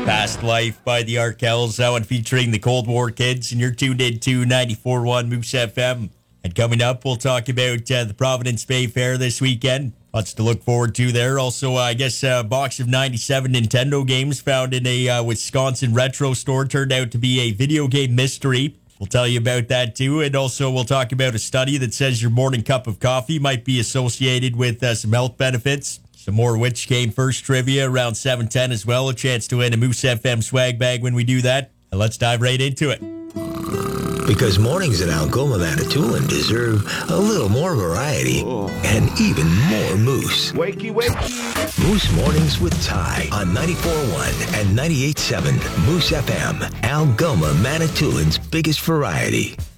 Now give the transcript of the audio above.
Past Life by the Arkells, that one featuring the Cold War Kids, and you're tuned in to 94.1 Moose FM. And coming up, we'll talk about the Providence Bay Fair this weekend. Lots to look forward to there. Also, I guess a box of 97 Nintendo games found in a Wisconsin retro store turned out to be a video game mystery. We'll tell you about that too. And also, we'll talk about a study that says your morning cup of coffee might be associated with some health benefits. Some more Which Came First trivia around 7:10 as well. A chance to win a Moose FM swag bag when we do that. And let's dive right into it. Because mornings at Algoma Manitoulin deserve a little more variety and even more moose. Wakey, wakey. Moose Mornings with Ty on 94.1 and 98.7 Moose FM, Algoma Manitoulin's biggest variety.